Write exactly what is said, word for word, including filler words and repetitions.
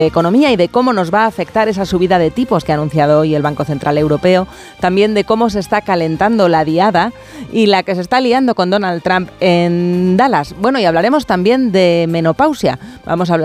economía y de cómo nos va a afectar esa subida de tipos que ha anunciado hoy el Banco Central Europeo, también de cómo se está calentando la diada y la que se está liando con Donald Trump en Dallas. Bueno, y hablaremos también de menopausia. Vamos a hablar